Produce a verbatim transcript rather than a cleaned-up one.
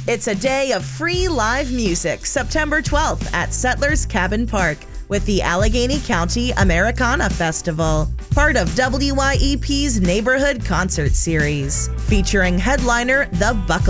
It's a day of free live music, September twelfth at Settlers Cabin Park with the Allegheny County Americana Festival, part of W Y E P's Neighborhood Concert Series, featuring headliner The Buckle.